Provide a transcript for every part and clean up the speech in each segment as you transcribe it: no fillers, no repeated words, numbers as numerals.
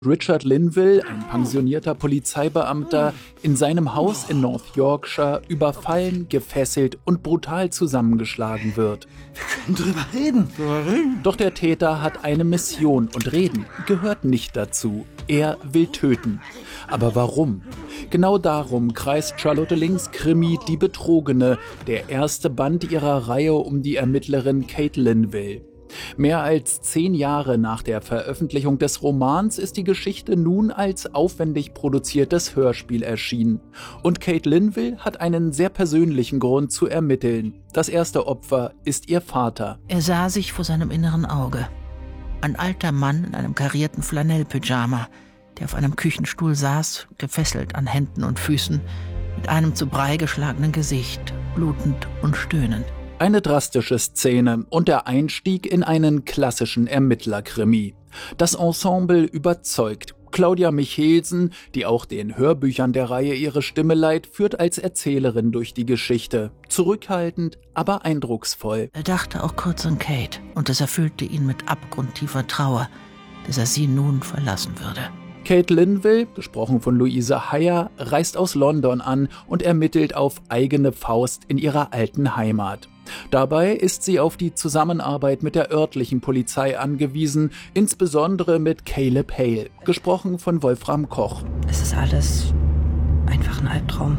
Richard Linville, ein pensionierter Polizeibeamter, in seinem Haus in North Yorkshire überfallen, gefesselt und brutal zusammengeschlagen wird. Wir können drüber reden. Doch der Täter hat eine Mission und Reden gehört nicht dazu. Er will töten. Aber warum? Genau darum kreist Charlotte Links Krimi Die Betrogene, der erste Band ihrer Reihe um die Ermittlerin Kate Linville. Mehr als 10 Jahre nach der Veröffentlichung des Romans ist die Geschichte nun als aufwendig produziertes Hörspiel erschienen. Und Kate Linville hat einen sehr persönlichen Grund zu ermitteln. Das erste Opfer ist ihr Vater. Er sah sich vor seinem inneren Auge. Ein alter Mann in einem karierten Flanellpyjama, der auf einem Küchenstuhl saß, gefesselt an Händen und Füßen, mit einem zu Brei geschlagenen Gesicht, blutend und stöhnend. Eine drastische Szene und der Einstieg in einen klassischen Ermittlerkrimi. Das Ensemble überzeugt. Claudia Michelsen, die auch den Hörbüchern der Reihe ihre Stimme leiht, führt als Erzählerin durch die Geschichte. Zurückhaltend, aber eindrucksvoll. Er dachte auch kurz an Kate und es erfüllte ihn mit abgrundtiefer Trauer, dass er sie nun verlassen würde. Kate Linville, gesprochen von Louise Heyer, reist aus London an und ermittelt auf eigene Faust in ihrer alten Heimat. Dabei ist sie auf die Zusammenarbeit mit der örtlichen Polizei angewiesen, insbesondere mit Caleb Hale, gesprochen von Wolfram Koch. Es ist alles einfach ein Albtraum.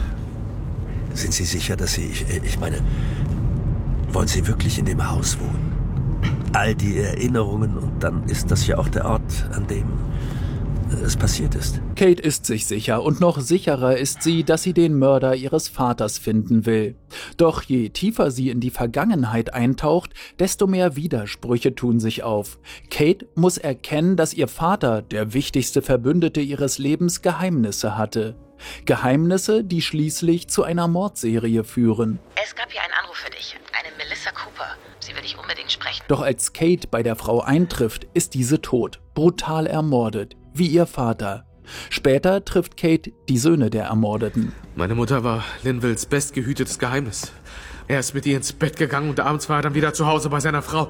Sind Sie sicher, dass Sie, ich meine, wollen Sie wirklich in dem Haus wohnen? All die Erinnerungen und dann ist das ja auch der Ort, an dem es passiert ist. Kate ist sich sicher und noch sicherer ist sie, dass sie den Mörder ihres Vaters finden will. Doch je tiefer sie in die Vergangenheit eintaucht, desto mehr Widersprüche tun sich auf. Kate muss erkennen, dass ihr Vater, der wichtigste Verbündete ihres Lebens, Geheimnisse hatte. Geheimnisse, die schließlich zu einer Mordserie führen. Es gab hier einen Anruf für dich. Eine Melissa Cooper. Sie will dich unbedingt sprechen. Doch als Kate bei der Frau eintrifft, ist diese tot, brutal ermordet, wie ihr Vater. Später trifft Kate die Söhne der Ermordeten. Meine Mutter war Linvilles bestgehütetes Geheimnis. Er ist mit ihr ins Bett gegangen und abends war er dann wieder zu Hause bei seiner Frau.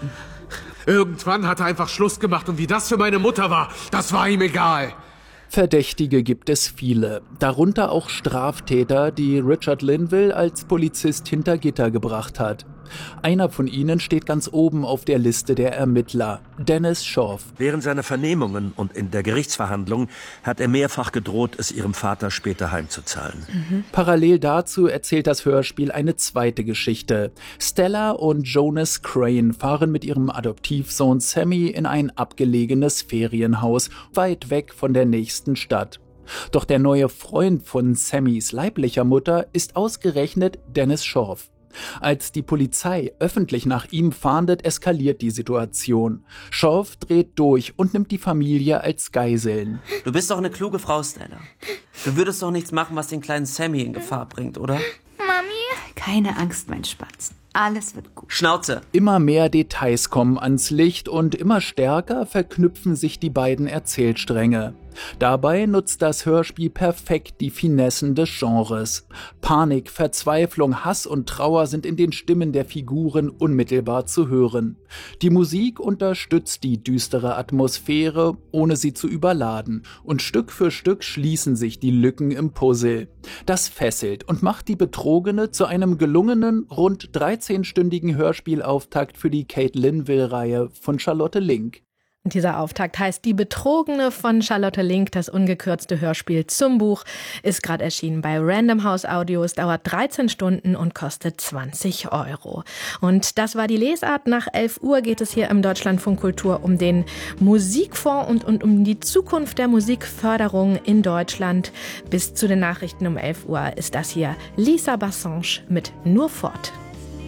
Irgendwann hat er einfach Schluss gemacht und wie das für meine Mutter war, das war ihm egal. Verdächtige gibt es viele, darunter auch Straftäter, die Richard Linville als Polizist hinter Gitter gebracht hat. Einer von ihnen steht ganz oben auf der Liste der Ermittler, Dennis Schorf. Während seiner Vernehmungen und in der Gerichtsverhandlung hat er mehrfach gedroht, es ihrem Vater später heimzuzahlen. Parallel dazu erzählt das Hörspiel eine zweite Geschichte. Stella und Jonas Crane fahren mit ihrem Adoptivsohn Sammy in ein abgelegenes Ferienhaus, weit weg von der nächsten Stadt. Doch der neue Freund von Sammys leiblicher Mutter ist ausgerechnet Dennis Schorf. Als die Polizei öffentlich nach ihm fahndet, eskaliert die Situation. Schorf dreht durch und nimmt die Familie als Geiseln. Du bist doch eine kluge Frau, Stella. Du würdest doch nichts machen, was den kleinen Sammy in Gefahr bringt, oder? Mami? Keine Angst, mein Spatz. Alles wird gut. Schnauze! Immer mehr Details kommen ans Licht und immer stärker verknüpfen sich die beiden Erzählstränge. Dabei nutzt das Hörspiel perfekt die Finessen des Genres. Panik, Verzweiflung, Hass und Trauer sind in den Stimmen der Figuren unmittelbar zu hören. Die Musik unterstützt die düstere Atmosphäre, ohne sie zu überladen. Und Stück für Stück schließen sich die Lücken im Puzzle. Das fesselt und macht Die Betrogene zu einem gelungenen, rund 13-stündigen Hörspielauftakt für die Kate Linville-Reihe von Charlotte Link. Und dieser Auftakt heißt Die Betrogene von Charlotte Link. Das ungekürzte Hörspiel zum Buch ist gerade erschienen bei Random House Audio. Es dauert 13 Stunden und kostet 20 €. Und das war die Lesart. Nach 11 Uhr geht es hier im Deutschlandfunk Kultur um den Musikfonds und um die Zukunft der Musikförderung in Deutschland. Bis zu den Nachrichten um 11 Uhr ist das hier Lisa Bassange mit Nur fort.